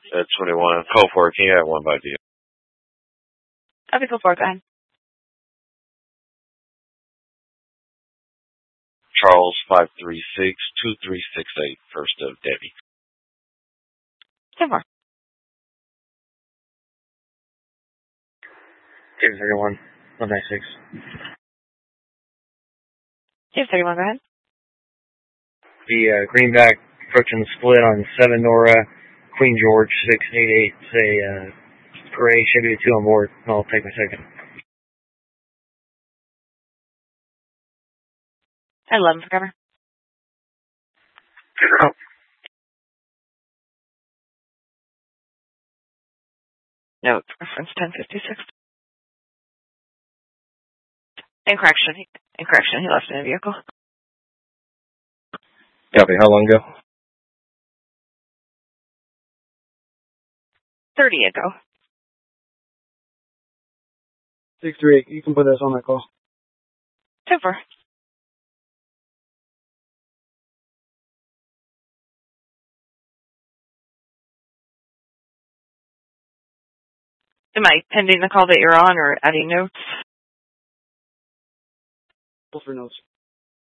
At 21. Call for it. Can you have one by deal? Okay, go for it. Go ahead. Charles 536-2368. First of Debbie. 10-4. James 31, 196. James 31, go ahead. The greenback approaching the split on 7 Nora, Queen George 688. Say, Gray, should be 2 on board. I'll take my second. 11 for cover. Oh. Note, reference 1056. Incorrection, he left in a vehicle. Copy, how long ago? 30 ago. 638, you can put us on that call. 10-4. Am I pending the call that you're on or adding notes? For notes.